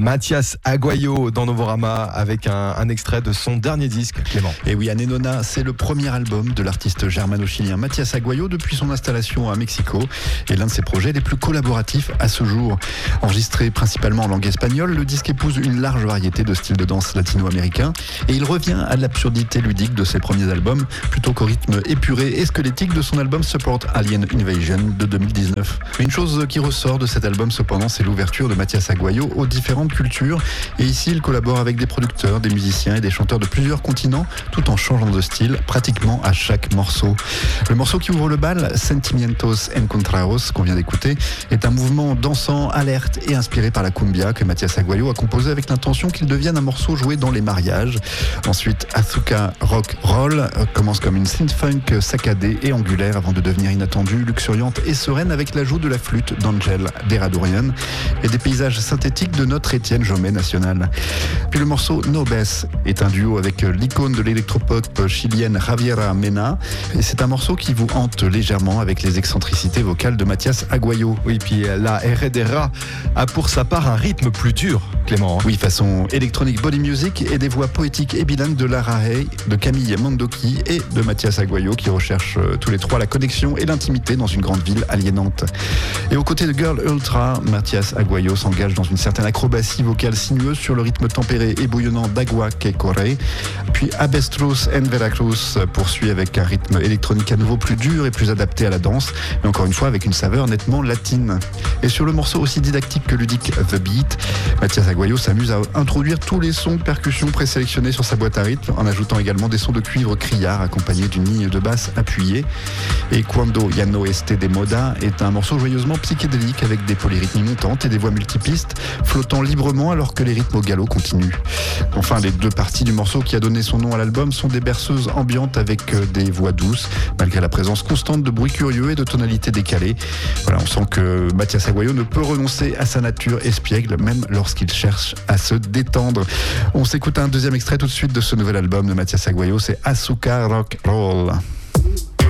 Mathias Aguayo dans Novorama avec un extrait de son dernier disque, Clément. Et oui, Anenona, c'est le premier album de l'artiste germano-chilien Mathias Aguayo depuis son installation à Mexico et l'un de ses projets les plus collaboratifs à ce jour. Enregistré principalement en langue espagnole, le disque épouse une large variété de styles de danse latino-américains et il revient à l'absurdité ludique de ses premiers albums plutôt qu'au rythme épuré et squelettique de son album Support Alien Invasion de 2019. Une chose qui ressort de cet album cependant, c'est l'ouverture de Mathias Aguayo aux différentes cultures et ici il collabore avec des producteurs, des musiciens et des chanteurs de plusieurs continents tout en changeant de style pratiquement à chaque morceau. Le morceau qui ouvre le bal, Sentimientos Encontrados, qu'on vient d'écouter, est un mouvement dansant, alerte et inspiré par la cumbia que Mathias Aguayo a composé avec l'intention qu'il devienne un morceau joué dans les mariages. Ensuite, Azúcar Rock Roll commence comme une synth-funk saccadée et angulaire avant de devenir inattendue, luxuriante et sereine avec l'ajout de la flûte d'Angel Deradourian et des paysages synthétiques de notre Étienne Jomet national. Puis le morceau No Bess est un duo avec l'icône de l'électropop chilienne Javiera Mena et c'est un morceau qui vous hante légèrement avec les excentricités vocales de Mathias Aguayo. Oui, puis la Heredera a pour sa part un rythme plus dur, Clément. Oui, façon électronique body music et des voix poétiques et bilingues de Lara Hay, de Camille Mondoki et de Mathias Aguayo qui recherchent tous les trois la connexion et l'intimité dans une grande ville aliénante. Et aux côtés de Girl Ultra, Mathias Aguayo s'engage dans une certaine acrobatie vocale sinueuse sur le rythme tempéré et bouillonnant d'Agua que Corre. Puis Abestrus en Veracruz poursuit avec un rythme électronique à nouveau plus dur et plus adapté à la danse, mais encore une fois avec une saveur nettement latine. Et sur le morceau aussi didactique que ludique The Beat, Mathias Aguayo s'amuse à introduire tous les sons de percussion présélectionnés sur sa boîte à rythme, en ajoutant également des sons de cuivre criard accompagnés d'une ligne de basse appuyée. Et Cuando Ya No Esté de Moda est un morceau joyeusement psychédélique avec des polyrythmies montantes et des voix multipistes flottant librement alors que les rythmes au galop continuent. Enfin, les deux parties du morceau qui a donné son nom à l'album sont des berceuses ambiantes avec des voix douces, malgré la présence constante de bruits curieux et de tonalités décalées. Voilà, on sent que Mathias Aguayo ne peut renoncer à sa nature espiègle, même lorsqu'il cherche à se détendre. On s'écoute un deuxième extrait tout de suite de ce nouvel album de Mathias Aguayo, c'est Azúcar Rock Roll.